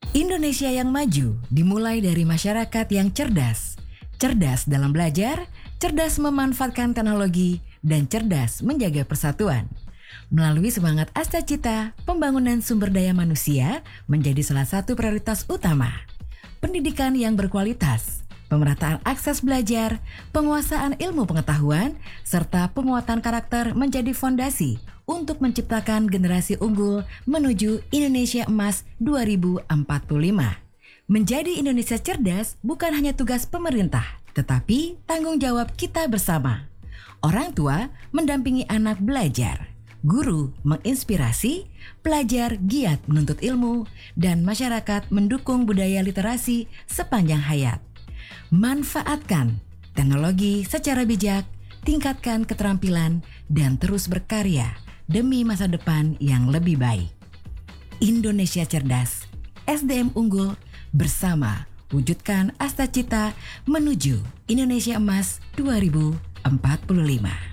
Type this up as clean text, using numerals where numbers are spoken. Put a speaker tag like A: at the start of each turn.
A: Indonesia yang maju dimulai dari masyarakat yang cerdas. Cerdas dalam belajar, cerdas memanfaatkan teknologi, dan cerdas menjaga persatuan. Melalui semangat Astacita, pembangunan sumber daya manusia menjadi salah satu prioritas utama. Pendidikan yang berkualitas, pemerataan akses belajar, penguasaan ilmu pengetahuan, serta penguatan karakter menjadi fondasi untuk menciptakan generasi unggul menuju Indonesia Emas 2045. Menjadi Indonesia cerdas bukan hanya tugas pemerintah, tetapi tanggung jawab kita bersama. Orang tua mendampingi anak belajar, guru menginspirasi, pelajar giat menuntut ilmu, dan masyarakat mendukung budaya literasi sepanjang hayat. Manfaatkan teknologi secara bijak, tingkatkan keterampilan, dan terus berkarya demi masa depan yang lebih baik. Indonesia cerdas, SDM unggul, bersama wujudkan Astacita menuju Indonesia Emas 2045.